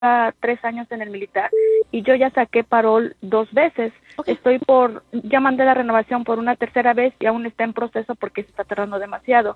3 años en el militar y yo ya saqué parol 2 veces. Okay. Ya mandé la renovación por una tercera vez y aún está en proceso porque se está tardando demasiado.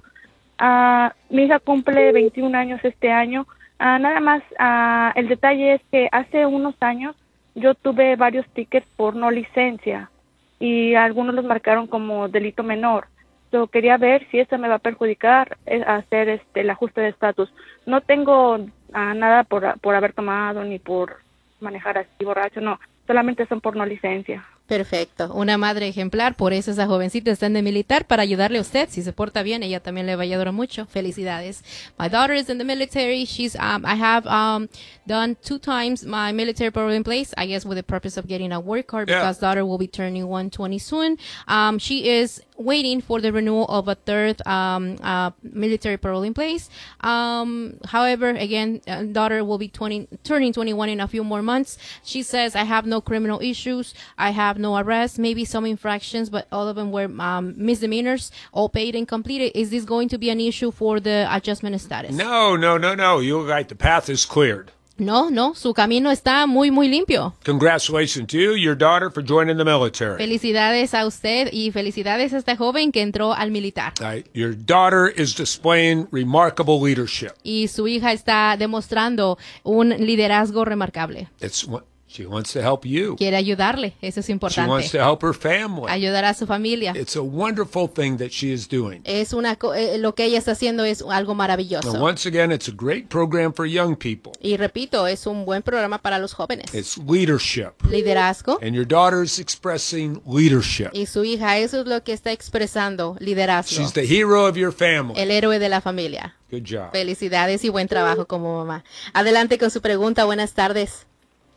Mi hija cumple 21 años este año. Nada más, el detalle es que hace unos años yo tuve varios tickets por no licencia y algunos los marcaron como delito menor. Yo quería ver si eso me va a perjudicar hacer el ajuste de estatus. No tengo nada por haber tomado ni por manejar así borracho, no, solamente son por no licencia. Perfecto, una madre ejemplar, por eso esa jovencita está en el militar, para ayudarle a usted. Si se porta bien, ella también le va a ayudar mucho. Felicidades. My daughter is in the military. I have done 2 times my military parole in place, I guess with the purpose of getting a work card, because daughter will be turning 120 soon. She is waiting for the renewal of a 3rd military parole in place. However, again, daughter will be turning 21 in a few more months. She says, I have no criminal issues. I have no arrests, maybe some infractions, but all of them were misdemeanors, all paid and completed. Is this going to be an issue for the adjustment status? No. You're right. The path is cleared. No, su camino está muy, muy limpio. Congratulations to you, your daughter, for joining the military. Felicidades a usted y felicidades a esta joven que entró al militar. Your daughter is displaying remarkable leadership. Y su hija está demostrando un liderazgo remarcable. She wants to help you. Quiere ayudarle, eso es importante. She wants to help her family. Ayudar a su familia. It's a wonderful thing that she is doing. Lo que ella está haciendo es algo maravilloso. And once again, it's a great program for young people. Y repito, es un buen programa para los jóvenes. It's leadership. Liderazgo. And your daughter is expressing leadership. Y su hija, eso es lo que está expresando, liderazgo. She's the hero of your family. El héroe de la familia. Good job. Felicidades y buen trabajo como mamá. Adelante con su pregunta. Buenas tardes.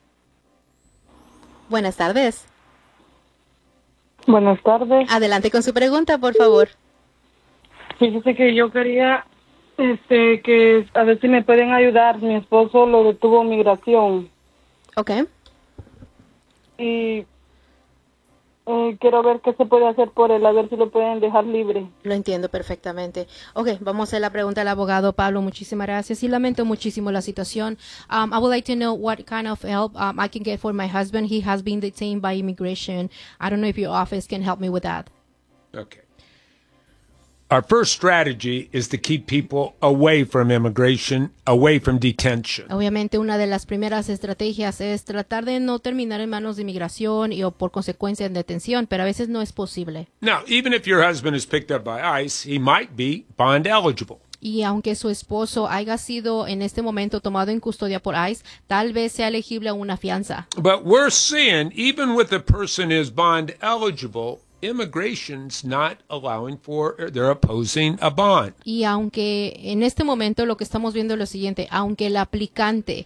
Buenas tardes. Buenas tardes. Adelante con su pregunta, por favor. Fíjese que yo quería, que a ver si me pueden ayudar. Mi esposo lo detuvo migración. Okay. Y quiero ver qué se puede hacer por él, a ver si lo pueden dejar libre. Lo entiendo perfectamente. Okay, vamos a hacer la pregunta al abogado Pablo. Muchísimas gracias y lamento muchísimo la situación. I would like to know what kind of help I can get for my husband. He has been detained by immigration. I don't know if your office can help me with that. Okay. Our first strategy is to keep people away from immigration, away from detention. Obviamente, una de las primeras estrategias es tratar de no terminar en manos de inmigración o por consecuencia en detención, pero a veces no es posible. Now, even if your husband is picked up by ICE, he might be bond eligible. Y aunque su esposo haya sido en este momento tomado en custodia por ICE, tal vez sea elegible a una fianza. But we're seeing, even with the person is bond eligible, immigration's not allowing they're opposing a bond. Y aunque en este momento lo que estamos viendo es lo siguiente, aunque el aplicante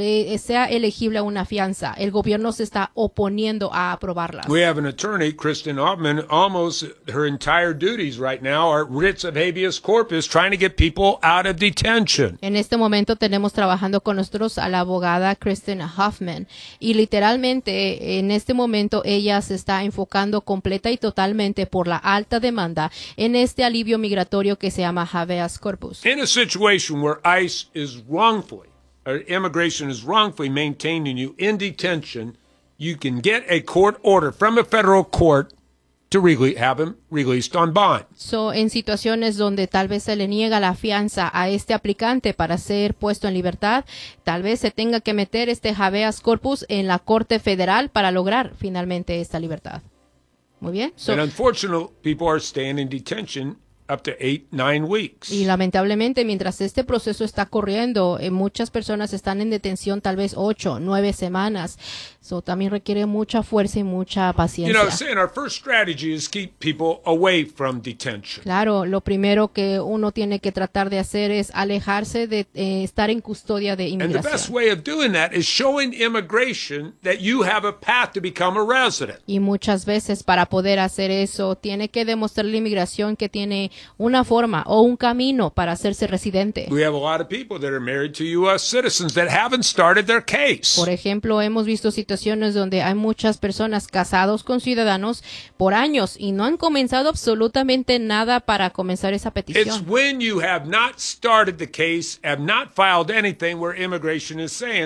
sea elegible a una fianza, el gobierno se está oponiendo a aprobarla. We have an attorney, Kristen Hoffman, almost her entire duties right now are writs of habeas corpus trying to get people out of detention. En este momento tenemos trabajando con nosotros a la abogada Kristen Hoffman y literalmente en este momento ella se está enfocando completa y totalmente por la alta demanda en este alivio migratorio que se llama habeas corpus. In a situation where ICE is wrongfully, or immigration is wrongfully maintaining you in detention, you can get a court order from a federal court to have him released on bond. So, en situaciones donde tal vez se le niega la fianza a este aplicante para ser puesto en libertad, tal vez se tenga que meter este habeas corpus en la Corte Federal para lograr finalmente esta libertad. Muy bien. And unfortunately, people are staying in detention up to 8-9 weeks. Y lamentablemente, mientras este proceso está corriendo, muchas personas están en detención tal vez 8-9 semanas. So, también requiere mucha fuerza y mucha paciencia. Saying our first strategy is keep people away from detention. Claro, lo primero que uno tiene que tratar de hacer es alejarse de estar en custodia de inmigración. And the best way of doing that is showing immigration that you have a path to become a resident. Y muchas veces para poder hacer eso, tiene que demostrar la inmigración que tiene una forma o un camino para hacerse residente. We have a lot of people that are married to U.S. citizens that haven't started their case. Por ejemplo, hemos visto situaciones donde hay muchas personas casados con ciudadanos por años y no han comenzado absolutamente nada para comenzar esa petición. It's when you have not started the case, have not filed anything where immigration is saying,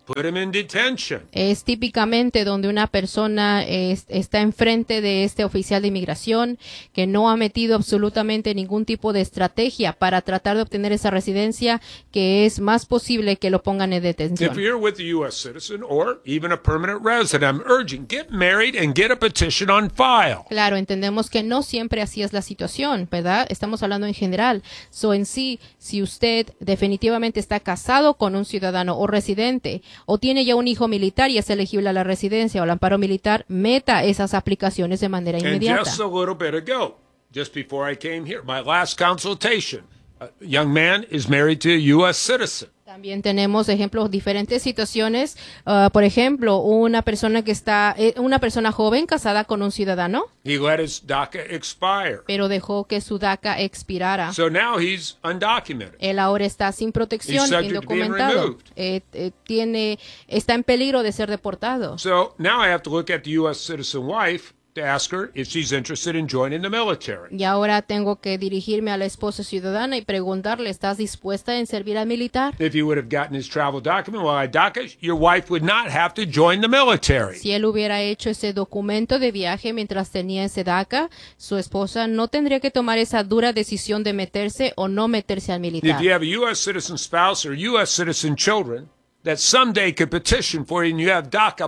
Put him in detention. Es típicamente donde una persona está enfrente de este oficial de inmigración que no ha metido absolutamente ningún tipo de estrategia para tratar de obtener esa residencia, que es más posible que lo pongan en detención. If you're with a U.S. citizen or even a permanent resident, I'm urging, get married and get a petition on file. Claro, entendemos que no siempre así es la situación, ¿verdad? Estamos hablando en general. En sí, si usted definitivamente está casado con un ciudadano o residente, o tiene ya un hijo militar y es elegible a la residencia o al amparo militar, meta esas aplicaciones de manera And inmediata. just a little bit ago, just before I came here, my last consultation, a young man is married to a U.S. citizen. También tenemos ejemplos, diferentes situaciones. Por ejemplo, una persona una persona joven casada con un ciudadano, He let his DACA expire. pero dejó que su DACA expirara. So now he's undocumented. Él ahora está sin protección, He's subject to being indocumentado. removed. Está en peligro de ser deportado. So now I have to look at the U.S. citizen wife to ask her if she's interested in joining the military. Y ahora tengo que dirigirme a la esposa ciudadana y preguntarle, ¿estás dispuesta en servir al militar? If he would have gotten his travel document while I DACA, your wife would not have to join the military. Si él hubiera hecho ese documento de viaje mientras tenía ese DACA, su esposa no tendría que tomar esa dura decisión de meterse o no meterse al militar. If you have a U.S. citizen spouse or U.S. citizen children that someday could petition for you and you have DACA,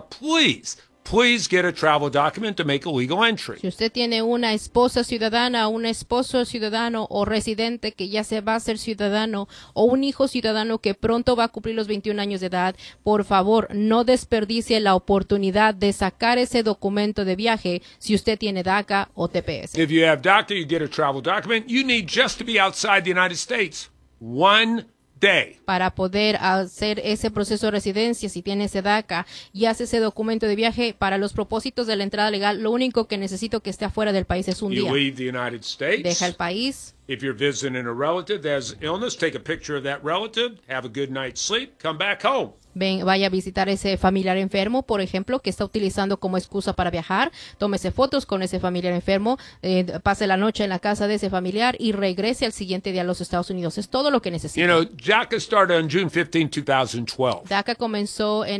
please get a travel document to make a legal entry. Si usted tiene una esposa ciudadana, un esposo ciudadano o residente que ya se va a ser ciudadano o un hijo ciudadano que pronto va a cumplir los 21 años de edad, por favor, no desperdicie la oportunidad de sacar ese documento de viaje si usted tiene DACA o TPS. If you have DACA, you get a travel document. You need just to be outside the United States 1 day. Para poder hacer ese proceso de residencia, si tiene ese DACA y hace ese documento de viaje, para los propósitos de la entrada legal, lo único que necesito que esté afuera del país es un You día. leave the United States. Deja el país. If you're visiting a relative that has illness, take a picture of that relative, have a good night's sleep, come back home. Vaya a visitar ese familiar enfermo, por ejemplo, que está utilizando como excusa para viajar. Tómese fotos con ese familiar enfermo, pase la noche en la casa de ese familiar y regrese al siguiente día a los Estados Unidos. Es todo lo que necesita. You know, DACA started on June 15, 2012. DACA comenzó en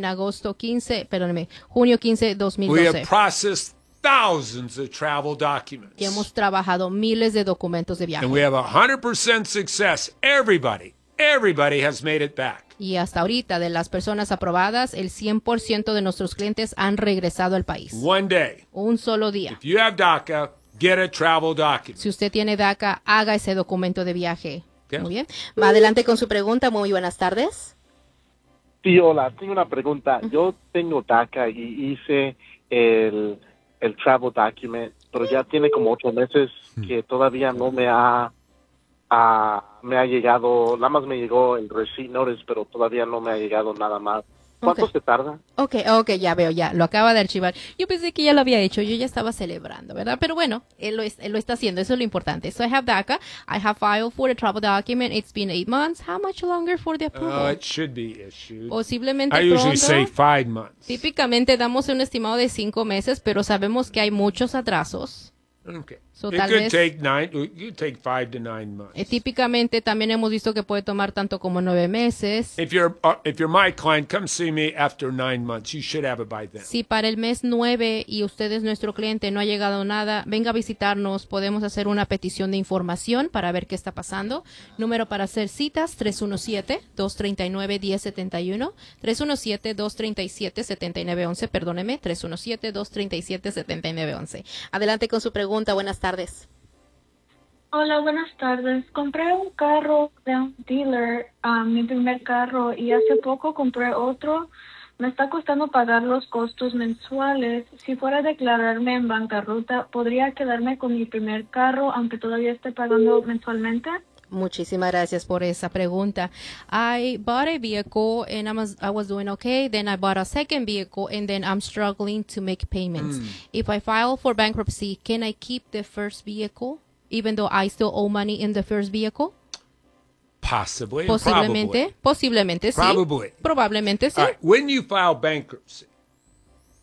junio 15, We 2012. have processed thousands of travel documents. Y hemos trabajado miles de documentos de viaje. And we have 100% success. Everybody has made it back. Y hasta ahorita, de las personas aprobadas, el 100% de nuestros clientes han regresado al país. 1 day. Un solo día. If you have DACA, get a travel document. Si usted tiene DACA, haga ese documento de viaje. ¿Qué? Muy bien. Va adelante con su pregunta. Muy buenas tardes. Sí, hola, tengo una pregunta. Yo tengo DACA y hice el travel document, pero ya tiene como 8 meses que todavía no me ha llegado, nada más me llegó el receipt notice, pero todavía no me ha llegado nada más. ¿Cuánto Ok. se tarda? Ok, ya veo, ya, lo acaba de archivar. Yo pensé que ya lo había hecho, yo ya estaba celebrando, ¿verdad? Pero bueno, él lo está haciendo, eso es lo importante. So I have DACA, I have filed for the travel document, it's been 8 months. How much longer for the approval? It should be issued. Posiblemente I usually say pronto. 5 months. Típicamente damos un estimado de 5 meses, pero sabemos que hay muchos atrasos. Okay. So, It tal could vez- take 5 to 9 months. Típicamente también hemos visto que puede tomar tanto como 9 meses. If you're my client, come see me after 9 months. You should have it by then. Si para el mes 9 y usted es nuestro cliente, no ha llegado nada, venga a visitarnos. Podemos hacer una petición de información para ver qué está pasando. Número para hacer citas, 317-239-1071. 317-237-7911. Perdóneme, 317-237-7911. Adelante con su pregunta. Buenas tardes. Hola, buenas tardes. Compré un carro de un dealer, mi primer carro, y hace poco compré otro. Me está costando pagar los costos mensuales. Si fuera a declararme en bancarrota, ¿podría quedarme con mi primer carro, aunque todavía esté pagando mensualmente? Muchísimas gracias por esa pregunta. I bought a vehicle and I was doing okay. Then I bought a second vehicle and then I'm struggling to make payments. If I file for bankruptcy, can I keep the first vehicle even though I still owe money in the first vehicle? Possibly. and Posiblemente, posiblemente sí. Probably. Probablemente sí. All right. When you file bankruptcy,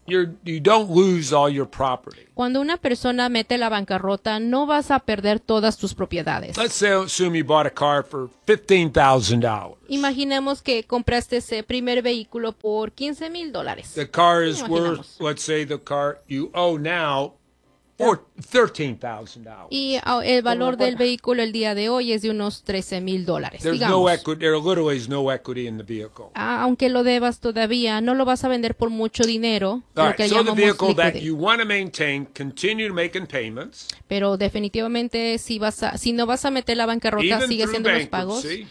you don't lose all your property. Cuando una persona mete la bancarrota, no vas a perder todas tus propiedades. Let's say, assume you bought a car for $15,000. Imaginemos que compraste ese primer vehículo por $15,000. The car is Imaginamos. worth, let's say the car you owe now, for $13,000. Y el valor del vehículo el día de hoy es de unos $13,000, There's no digamos. equity. There literally is no equity in the vehicle. Aunque lo debas todavía, no lo vas a vender por mucho dinero, All lo right, que so the llamamos vehicle that liquidity. you want to maintain, continue making payments, Pero definitivamente si no vas a meter la bancarrota, even sigue through haciendo los pagos. bankruptcy.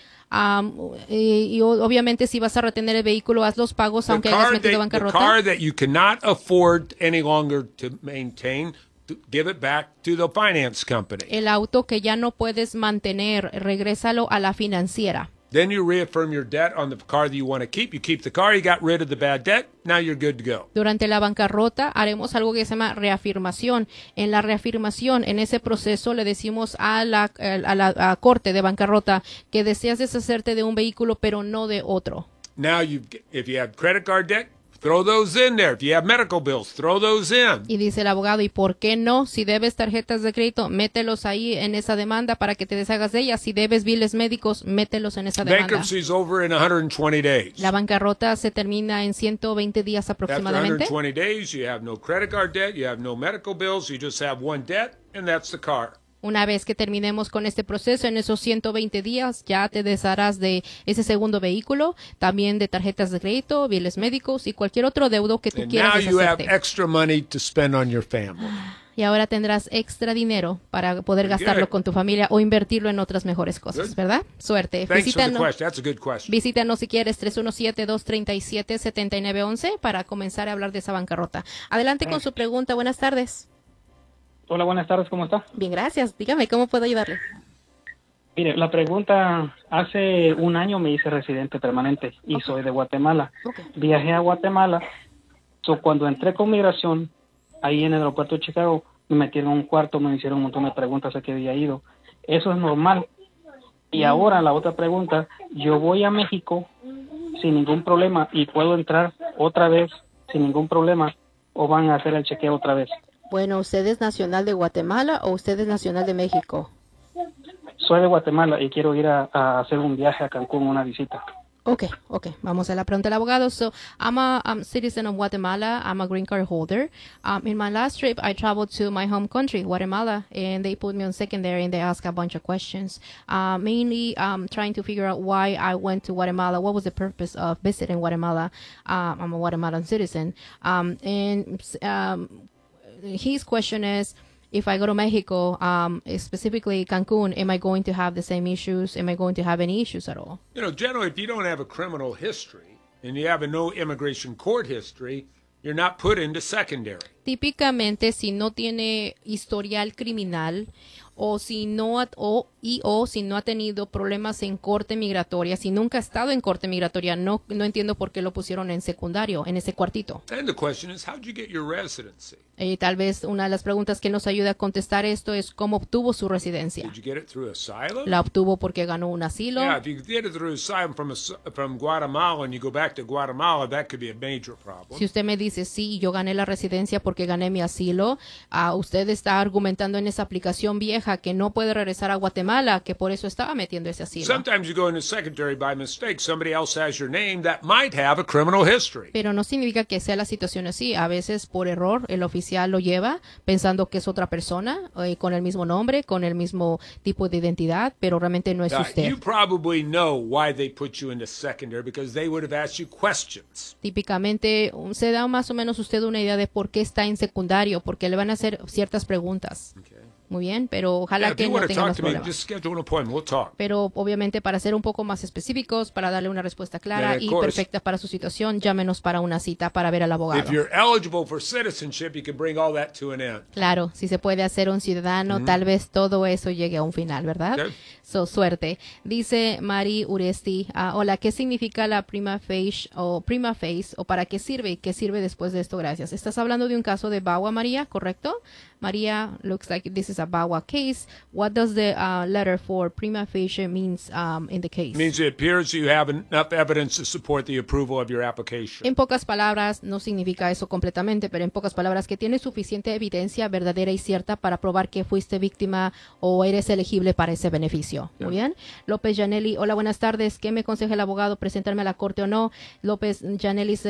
Y obviamente si vas a retener el vehículo, haz los pagos aunque hayas metido The bancarrota. car that you cannot afford any longer to maintain, to give it back to the finance company. El auto que ya no puedes mantener, regrésalo a la financiera. Then you reaffirm your debt on the car that you want to keep. You keep the car, you got rid of the bad debt, now you're good to go. Durante la bancarrota haremos algo que se llama reafirmación. En la reafirmación, en ese proceso, le decimos a la corte de bancarrota que deseas deshacerte de un vehículo, pero no de otro. Now, if you have credit card debt, throw those in there. If you have medical bills, throw those in. Y dice el abogado, ¿y por qué no? Si debes tarjetas de crédito, mételos ahí en esa demanda para que te deshagas de ellas. Si debes biles médicos, mételos en esa demanda. Bankruptcy is over in 120 days. La bancarrota se termina en 120 días After aproximadamente. 120 days, you have no credit card debt, you have no medical bills, you just have one debt, and that's the car. Una vez que terminemos con este proceso, en esos 120 días ya te desharás de ese segundo vehículo, también de tarjetas de crédito, biles médicos y cualquier otro deudo que tú And quieras now you have deshacerte. extra money to spend on your family. Y ahora tendrás extra dinero para poder Very gastarlo good. con tu familia o invertirlo en otras mejores cosas, Good. ¿verdad? Suerte. Thanks for the question. That's a good question. Visítanos si quieres 317-237-7911 para comenzar a hablar de esa bancarrota. Adelante con su pregunta. Buenas tardes. Hola, buenas tardes, ¿cómo está? Bien, gracias. Dígame, ¿cómo puedo ayudarle? Mire, la pregunta, hace un año me hice residente permanente y soy de Guatemala. Ok. Viajé a Guatemala, cuando entré con migración, ahí en el aeropuerto de Chicago, me metieron en un cuarto, me hicieron un montón de preguntas a qué había ido. Eso es normal. Y ahora la otra pregunta, yo voy a México sin ningún problema y puedo entrar otra vez sin ningún problema o van a hacer el chequeo otra vez. Bueno, ¿usted es nacional de Guatemala o usted es nacional de México? Soy de Guatemala y quiero ir a hacer un viaje a Cancún, una visita. Okay. Vamos a la pregunta del abogado. So, I'm a citizen of Guatemala. I'm a green card holder. In my last trip, I traveled to my home country, Guatemala, and they put me on secondary and they asked a bunch of questions. Mainly, trying to figure out why I went to Guatemala. What was the purpose of visiting Guatemala? I'm a Guatemalan citizen. His question is, if I go to Mexico, specifically Cancun, am I going to have the same issues? Am I going to have any issues at all? You know, generally, if you don't have a criminal history and you have a no immigration court history, you're not put into secondary. Típicamente, si no tiene historial criminal o si no ha tenido problemas en corte migratoria, si nunca ha estado en corte migratoria, no entiendo por qué lo pusieron en secundario, en ese cuartito. And the question is, how'd you get your residency? Tal vez una de las preguntas que nos ayuda a contestar esto es cómo obtuvo su residencia. Did you get it through asylum? ¿La obtuvo porque ganó un asilo? Yeah, if you get it through asylum from Guatemala and you go back to Guatemala, that could be a major problem. Si usted me dice, sí, yo gané la residencia porque gané mi asilo, usted está argumentando en esa aplicación vieja que no puede regresar a Guatemala, que por eso estaba metiendo ese asilo. Sometimes you go into secondary by mistake. Somebody else has your name that might have a criminal history. Pero no significa que sea la situación así. A veces, por error, el oficial lo lleva pensando que es otra persona, con el mismo nombre, con el mismo tipo de identidad, pero realmente no es usted. You probably know why they put you into secondary because they would have asked you questions. Típicamente, se da más o menos usted una idea de por qué está en secundario, porque le van a hacer ciertas preguntas. Okay. Muy bien, pero ojalá Yeah, if que you no want to tenga talk más to me, problemas. just schedule an appointment. We'll talk. Pero obviamente para ser un poco más específicos, para darle una respuesta clara Then, of y course, perfecta para su situación, llámenos para una cita para ver al abogado. If you're eligible for citizenship, you can bring all that to an end. Claro, si se puede hacer un ciudadano, tal vez todo eso llegue a un final, ¿verdad? Okay. Suerte. Dice Mari Uresti, hola, ¿qué significa la prima facie o para qué sirve? ¿Qué sirve después de esto? Gracias. Estás hablando de un caso de VAWA, María, ¿correcto? María, looks like this is about what case. What does the letter for prima facie means in the case? It means it appears you have enough evidence to support the approval of your application. En pocas palabras, no significa eso completamente, pero en pocas palabras que tienes suficiente evidencia verdadera y cierta para probar que fuiste víctima o eres elegible para ese beneficio. Muy bien. López Janelli, hola, buenas tardes. ¿Qué me aconseja el abogado? ¿Presentarme a la corte o no? López Janelli